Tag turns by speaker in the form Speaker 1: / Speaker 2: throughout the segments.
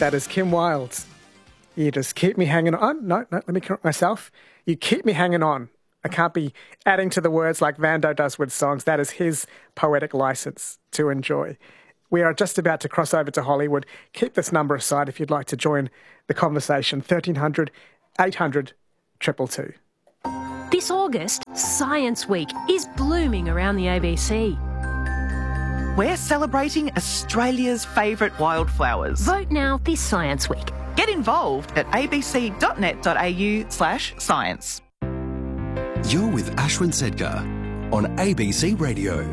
Speaker 1: That is Kim Wilde. You just keep me hanging on. No, let me correct myself. You keep me hanging on. I can't be adding to the words like Vando does with songs. That is his poetic license to enjoy. We are just about to cross over to Hollywood. Keep this number aside if you'd like to join the conversation. 1300 800 222.
Speaker 2: This August, Science Week is blooming around the ABC.
Speaker 3: We're celebrating Australia's favourite wildflowers.
Speaker 2: Vote now this Science Week.
Speaker 3: Get involved at abc.net.au/science.
Speaker 4: You're with Ashwin Sedgar on ABC Radio.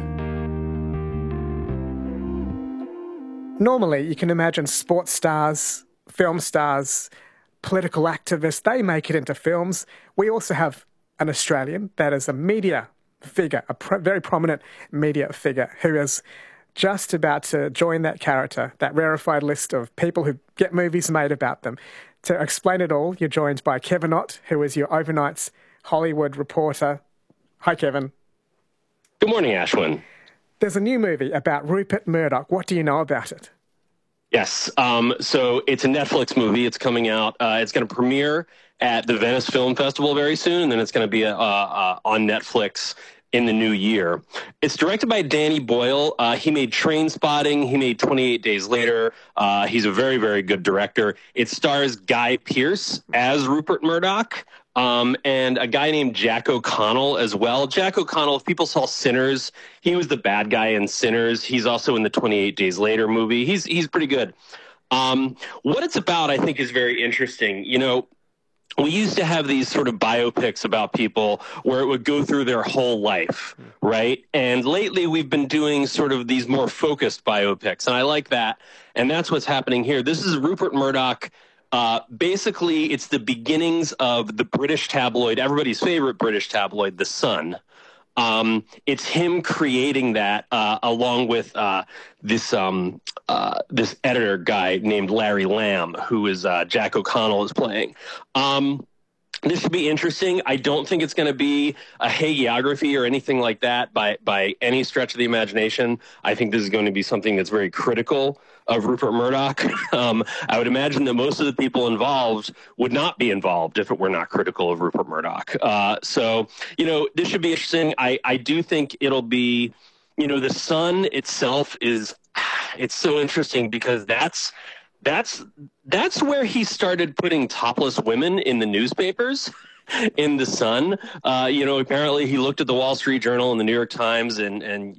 Speaker 1: Normally, you can imagine sports stars, film stars, political activists, they make it into films. We also have an Australian that is a media figure, very prominent media figure, who is just about to join that character, that rarefied list of people who get movies made about them. To explain it all, you're joined by Kevin Ott, who is your overnight's Hollywood reporter. Hi, Kevin.
Speaker 5: Good morning, Ashwin.
Speaker 1: There's a new movie about Rupert Murdoch. What do you know about it?
Speaker 5: Yes. So it's a Netflix movie. It's coming out. It's going to premiere at the Venice Film Festival very soon, and then it's going to be on Netflix in the new year. It's directed by Danny Boyle. He made Trainspotting. He made 28 Days Later. He's a very, very good director. It stars Guy Pearce as Rupert Murdoch. And a guy named Jack O'Connell as well. Jack O'Connell, if people saw Sinners, he was the bad guy in Sinners. He's also in the 28 Days Later movie. He's pretty good. What it's about, I think, is very interesting. You know, we used to have these sort of biopics about people where it would go through their whole life, right? And lately we've been doing sort of these more focused biopics, and I like that. And that's what's happening here. This is Rupert Murdoch. Basically, it's the beginnings of the British tabloid, everybody's favorite British tabloid, The Sun. It's him creating that along with this editor guy named Larry Lamb, who is Jack O'Connell is playing. This should be interesting. I don't think it's going to be a hagiography or anything like that by any stretch of the imagination. I think this is going to be something that's very critical of Rupert Murdoch. I would imagine that most of the people involved would not be involved if it were not critical of Rupert Murdoch. So, you know, this should be interesting. I do think it'll be, you know, The Sun itself is, it's so interesting because that's where he started putting topless women in the newspapers, in The Sun. You know, apparently he looked at the Wall Street Journal and the New York Times and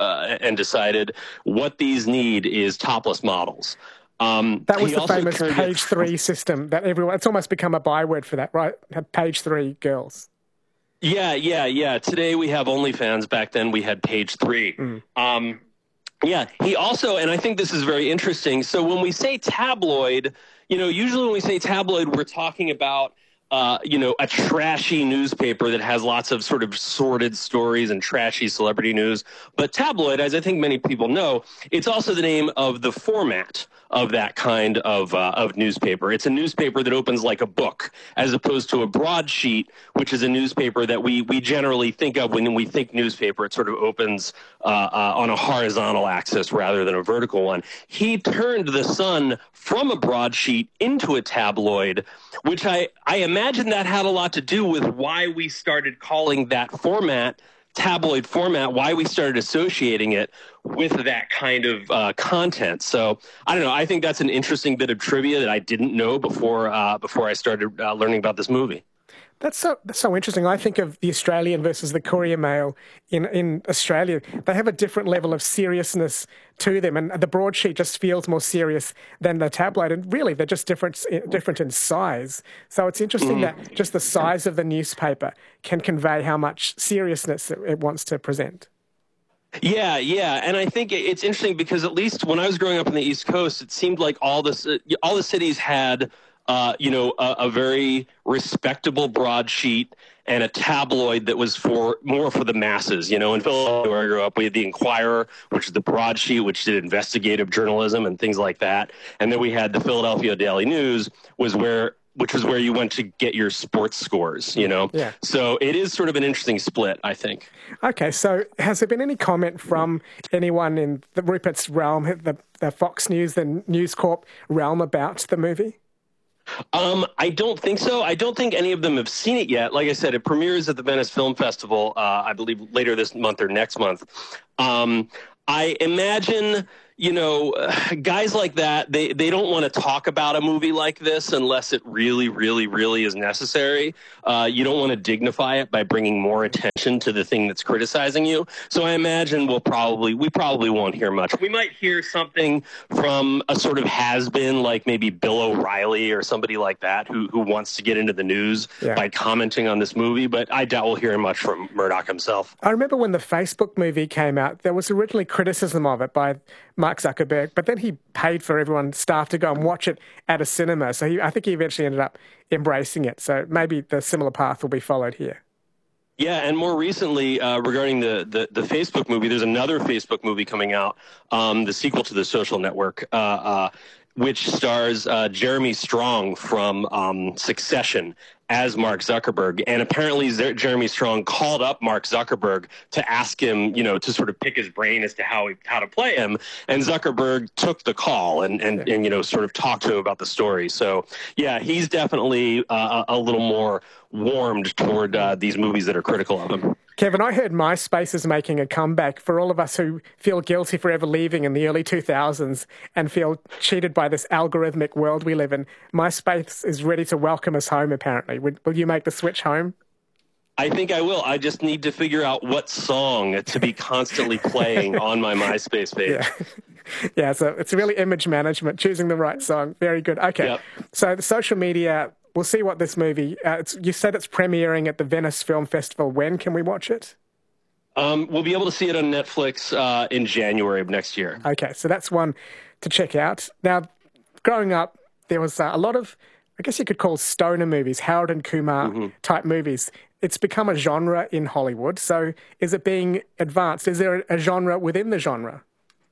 Speaker 5: decided what these need is topless models.
Speaker 1: That was the famous page 3 system that everyone, it's almost become a byword for that, right? Page 3 girls.
Speaker 5: Yeah. Today we have OnlyFans. Back then we had page 3. Yeah, he also, and I think this is very interesting. So when we say tabloid, you know, usually when we say tabloid, we're talking about, a trashy newspaper that has lots of sort of sordid stories and trashy celebrity news. But tabloid, as I think many people know, it's also the name of the format of that kind of newspaper. It's a newspaper that opens like a book, as opposed to a broadsheet, which is a newspaper that we generally think of when we think newspaper. It sort of opens on a horizontal axis rather than a vertical one. He turned The Sun from a broadsheet into a tabloid, which I imagine that had a lot to do with why we started calling that format tabloid format, why we started associating it with that kind of content. So I don't know. I think that's an interesting bit of trivia that I didn't know before I started learning about this movie.
Speaker 1: That's so interesting. I think of the Australian versus the Courier Mail in Australia. They have a different level of seriousness to them, and the broadsheet just feels more serious than the tabloid. And really, they're just different in size. So it's interesting that just the size of the newspaper can convey how much seriousness it wants to present.
Speaker 5: Yeah. And I think it's interesting because at least when I was growing up on the East Coast, it seemed like all the cities had a very respectable broadsheet and a tabloid that was more for the masses. You know, in Philadelphia, where I grew up, we had the Inquirer, which is the broadsheet, which did investigative journalism and things like that. And then we had the Philadelphia Daily News, was where which was where you went to get your sports scores, you know?
Speaker 1: Yeah.
Speaker 5: So it is sort of an interesting split, I think.
Speaker 1: Okay, so has there been any comment from anyone in the Rupert's realm, the Fox News, the News Corp realm about the movie?
Speaker 5: I don't think so. I don't think any of them have seen it yet. Like I said, it premieres at the Venice Film Festival, I believe later this month or next month. I imagine, you know, guys like that, they don't want to talk about a movie like this unless it really, really, really is necessary. You don't want to dignify it by bringing more attention to the thing that's criticizing you. So I imagine we probably won't hear much. We might hear something from a sort of has-been, like maybe Bill O'Reilly or somebody like that who wants to get into the news by commenting on this movie, but I doubt we'll hear much from Murdoch himself.
Speaker 1: I remember when the Facebook movie came out, there was originally criticism of it by Mark Zuckerberg, but then he paid for everyone, staff, to go and watch it at a cinema. So I think he eventually ended up embracing it. So maybe the similar path will be followed here.
Speaker 5: Yeah, and more recently, regarding the Facebook movie, there's another Facebook movie coming out, the sequel to The Social Network, which stars Jeremy Strong from Succession as Mark Zuckerberg. And apparently Jeremy Strong called up Mark Zuckerberg to ask him, you know, to sort of pick his brain as to how to play him. And Zuckerberg took the call and you know, sort of talked to him about the story. So, yeah, he's definitely a little more warmed toward these movies that are critical of him.
Speaker 1: Kevin, I heard MySpace is making a comeback. For all of us who feel guilty for ever leaving in the early 2000s and feel cheated by this algorithmic world we live in, MySpace is ready to welcome us home, apparently. Will you make the switch home?
Speaker 5: I think I will. I just need to figure out what song to be constantly playing on my MySpace page.
Speaker 1: Yeah, so it's really image management, choosing the right song. Very good. Okay,
Speaker 5: Yep.
Speaker 1: So the social media, we'll see what this movie, you said it's premiering at the Venice Film Festival. When can we watch it?
Speaker 5: We'll be able to see it on Netflix in January of next year.
Speaker 1: Okay, so that's one to check out. Now, growing up, there was a lot of, I guess you could call stoner movies, Harold and Kumar type movies. It's become a genre in Hollywood. So is it being advanced? Is there a genre within the genre?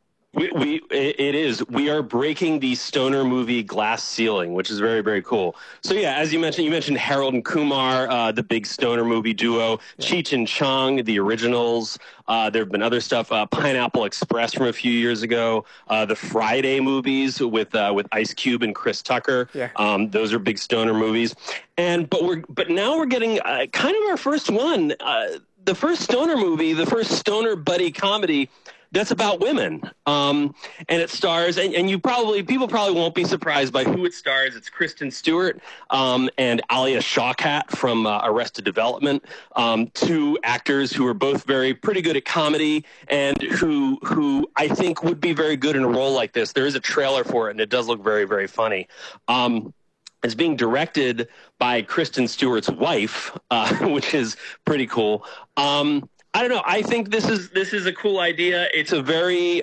Speaker 5: It is. We are breaking the stoner movie glass ceiling, which is very, very cool. So yeah, as you mentioned Harold and Kumar, the big stoner movie duo, Cheech and Chong, the originals. There have been other stuff, Pineapple Express from a few years ago, the Friday movies with Ice Cube and Chris Tucker. Yeah. Those are big stoner movies. But now we're getting kind of our first one, the first stoner movie, the first stoner buddy comedy that's about women. And it stars, and people probably won't be surprised by who it stars. It's Kristen Stewart and Alia Shawkat from Arrested Development, two actors who are both pretty good at comedy and who I think would be very good in a role like this. There is a trailer for it, and it does look very, very funny. It's being directed by Kristen Stewart's wife, which is pretty cool. I don't know. I think this is a cool idea. It's a very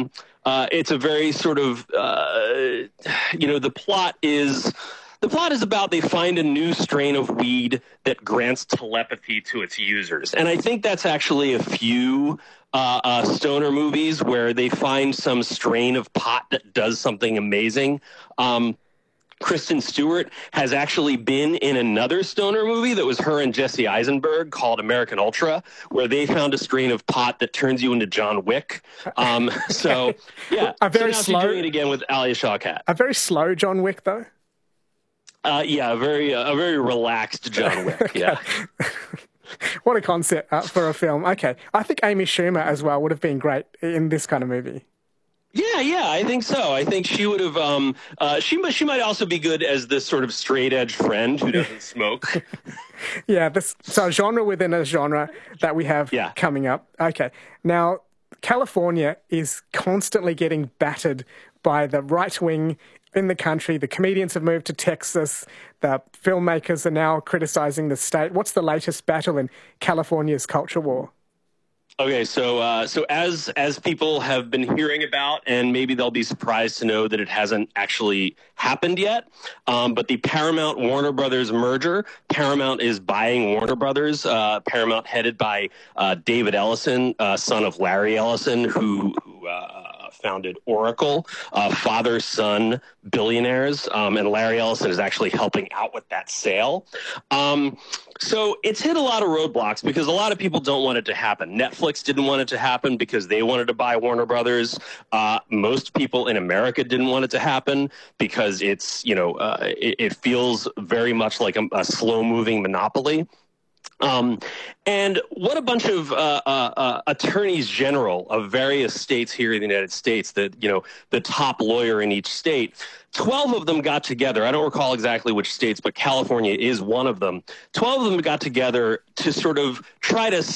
Speaker 5: sort of the plot is about they find a new strain of weed that grants telepathy to its users, and I think that's actually a few stoner movies where they find some strain of pot that does something amazing. Kristen Stewart has actually been in another stoner movie that was her and Jesse Eisenberg called American Ultra, where they found a strain of pot that turns you into John Wick. So, yeah. She's doing it again with Alia Shawkat.
Speaker 1: A very slow John Wick, though?
Speaker 5: Yeah, a very relaxed John Wick, yeah.
Speaker 1: What a concept for a film. Okay. I think Amy Schumer as well would have been great in this kind of movie.
Speaker 5: Yeah, I think so. I think she would have. She might also be good as this sort of straight edge friend who doesn't smoke.
Speaker 1: Yeah, so a genre within a genre that we have coming up. Okay, now California is constantly getting battered by the right wing in the country. The comedians have moved to Texas. The filmmakers are now criticizing the state. What's the latest battle in California's culture war?
Speaker 5: Okay, so as people have been hearing about, and maybe they'll be surprised to know that it hasn't actually happened yet, but the Paramount-Warner Brothers merger, Paramount is buying Warner Brothers, Paramount headed by David Ellison, son of Larry Ellison, who founded Oracle, father-son billionaires, and Larry Ellison is actually helping out with that sale. So it's hit a lot of roadblocks because a lot of people don't want it to happen. Netflix didn't want it to happen because they wanted to buy Warner Brothers. Most people in America didn't want it to happen because it's, it feels very much like a slow-moving monopoly. And what a bunch of attorneys general of various states here in the United States, that, the top lawyer in each state, 12 of them got together. I don't recall exactly which states, but California is one of them. 12 of them got together to sort of try to